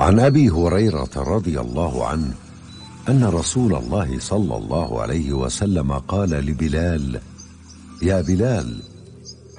عن أبي هريرة رضي الله عنه أن رسول الله صلى الله عليه وسلم قال لبلال: يا بلال،